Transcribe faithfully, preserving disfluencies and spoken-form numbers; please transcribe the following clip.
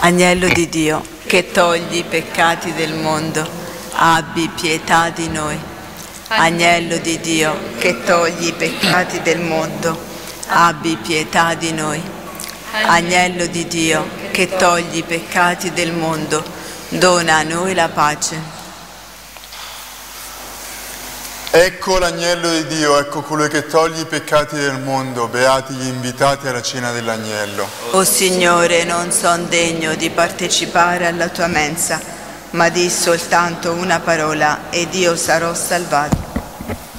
Agnello di Dio, che togli i peccati del mondo, abbi pietà di noi. Agnello di Dio, che togli i peccati del mondo, abbi pietà di noi. Agnello di Dio, che togli i peccati del mondo, dona a noi la pace. Ecco l'agnello di Dio, ecco colui che toglie i peccati del mondo, beati gli invitati alla cena dell'agnello. O Signore, non son degno di partecipare alla tua mensa, ma di soltanto una parola ed io sarò salvato.